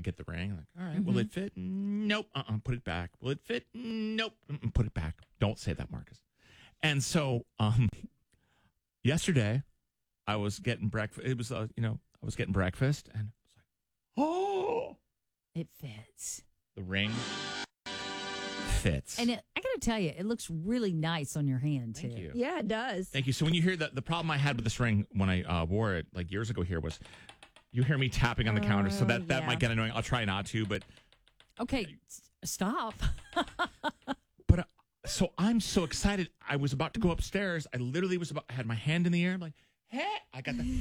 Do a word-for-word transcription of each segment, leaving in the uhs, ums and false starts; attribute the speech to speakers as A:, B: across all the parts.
A: get the ring. I'm like, all right, mm-hmm. will it fit? Nope. Uh-uh. Put it back. Will it fit? Nope. Mm-mm. Put it back. Don't say that, Marcus. And so um, yesterday, I was getting breakfast. It was, uh, you know, I was getting breakfast, and I was like, oh.
B: It fits.
A: The ring fits.
B: And it, I got to tell you, it looks really nice on your hand, too.
A: Thank you.
C: Yeah, it does.
A: Thank you. So when you hear that, the problem I had with this ring when I uh, wore it like years ago here was you hear me tapping on the counter. So that, that
C: yeah.
A: might get annoying. I'll try not to, but.
B: Okay, s- stop.
A: But uh, so I'm so excited. I was about to go upstairs. I literally was about, I had my hand in the air. I'm like, hey, I got the.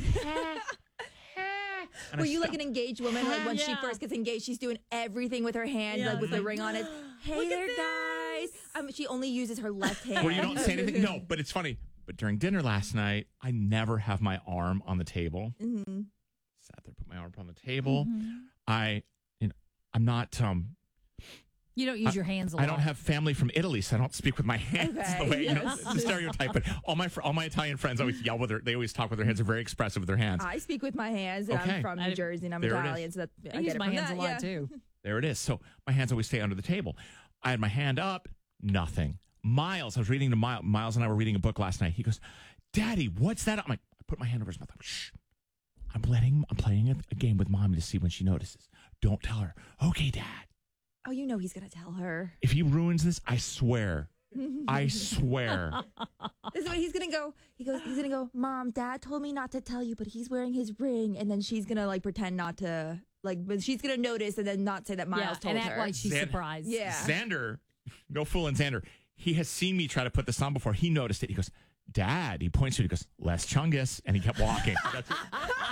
A: And
C: Were
A: I
C: you like
A: stopped.
C: an engaged woman? Like when she
B: Yeah.
C: first gets engaged, she's doing everything with her hand,
B: Yeah,
C: like with
B: it's
C: the
B: like,
C: ring on it. Hey
B: look at
C: there, guys. Um, she only uses her left hand.
A: Where you don't say anything? No, but it's funny. But during dinner last night, I never have my arm on the table.
C: Mm-hmm.
A: Sat there, put my arm on the table.
B: Mm-hmm.
A: I, you know, I'm not. Um,
B: You don't use
A: I,
B: your hands a lot.
A: I don't have family from Italy, so I don't speak with my hands
C: Okay,
A: the way you know.
C: yes.
A: It's a stereotype, but all my fr- all my Italian friends always yell with their. They always talk with their hands. They're very expressive with their hands.
C: I speak with my hands, and
A: Okay.
C: I'm from
B: I-
C: New Jersey, and I'm
A: there it
C: Italian,
A: is.
C: so that
B: I,
C: I,
B: use
C: get it
B: my
C: from
B: hands
C: that,
B: a lot,
C: yeah.
B: too.
A: There it is. So my hands always stay under the table. I had my hand up, nothing. Miles, I was reading to Miles. Miles and I were reading a book last night. He goes, "Daddy, what's that?" I'm like, I put my hand over his mouth. I'm like, shh. I'm playing. I'm playing a, a game with Mom to see when she notices. Don't tell her. Okay, Dad.
C: Oh, you know he's gonna tell her.
A: If he ruins this, I swear. I swear.
C: This is what he's gonna go. He goes. He's gonna go. Mom, Dad told me not to tell you, but he's wearing his ring, and then she's gonna like pretend not to, like, but she's gonna notice and then not say that Miles
B: Yeah,
C: told
B: and act
C: her.
B: like she's
A: Xan-
B: surprised.
C: Yeah.
A: Xander, no fooling Xander. He has seen me try to put this on before. He noticed it. He goes, Dad. He points to it. He goes, less chungus. And he kept walking. That's it.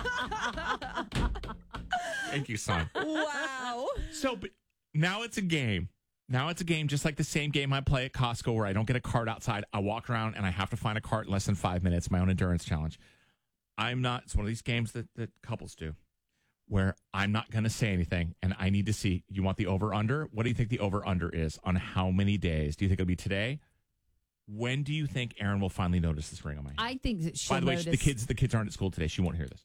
A: Thank you, son.
C: Wow.
A: So, but now it's a game. Now it's a game just like the same game I play at Costco where I don't get a cart outside. I walk around and I have to find a cart in less than five minutes, my own endurance challenge. I'm not, it's one of these games that, that couples do where I'm not going to say anything and I need to see, you want the over-under? What do you think the over-under is on how many days? Do you think it'll be today? When do you think Erin will finally notice this ring on my hand?
B: I think that she'll
A: By the way,
B: notice.
A: the kids the kids aren't at school today. She won't hear this.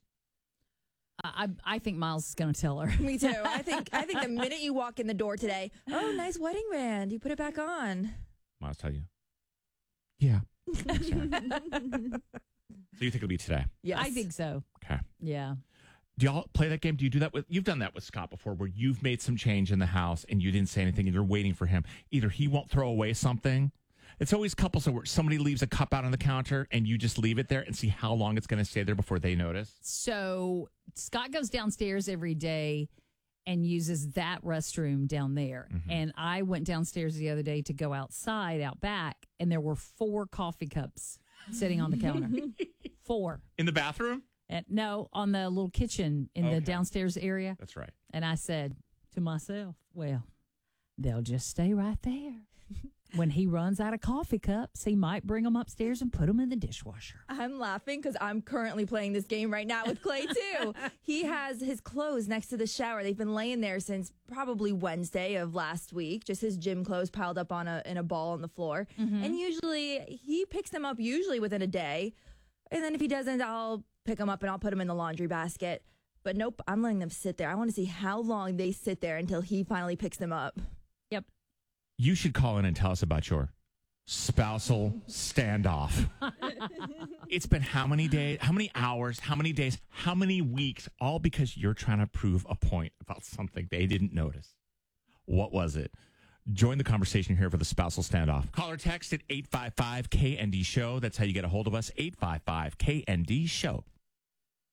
B: I, I think Miles is going to tell her.
C: Me too. I think. I think the minute you walk in the door today, oh, nice wedding band. You put it back on.
A: Miles tell you. Yeah. That's right. So you think it'll be today?
C: Yes,
B: I think so.
A: Okay.
B: Yeah.
A: Do y'all play that game? Do you do that with, you've done that with Scott before where you've made some change in the house and you didn't say anything and you're waiting for him. Either he won't throw away something. It's always couples where somebody leaves a cup out on the counter and you just leave it there and see how long it's going to stay there before they notice.
B: So Scott goes downstairs every day and uses that restroom down there.
A: Mm-hmm.
B: And I went downstairs the other day to go outside, out back, and there were four coffee cups sitting on the counter. Four.
A: In the bathroom?
B: And no, on the little kitchen in
A: Okay.
B: the downstairs area.
A: That's right.
B: And I said to myself, well, they'll just stay right there. When he runs out of coffee cups, he might bring them upstairs and put them in the dishwasher.
C: I'm laughing because I'm currently playing this game right now with Clay too. He has his clothes next to the shower. They've been laying there since probably Wednesday of last week. Just his gym clothes piled up on a in a ball on the floor.
B: Mm-hmm.
C: And usually he picks them up usually within a day. And then if he doesn't, I'll pick them up and I'll put them in the laundry basket. But nope, I'm letting them sit there. I want to see how long they sit there until he finally picks them up.
B: Yep.
A: You should call in and tell us about your spousal standoff. It's been how many days, how many hours, how many days, how many weeks, all because you're trying to prove a point about something they didn't notice. What was it? Join the conversation here for the spousal standoff. Call or text at eight five five K N D show. That's how you get a hold of us, eight five five K N D show.